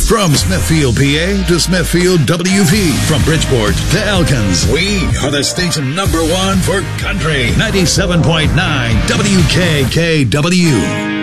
From Smithfield, PA to Smithfield, WV. From Bridgeport to Elkins. We are the station number one for country. 97.9 WKKW.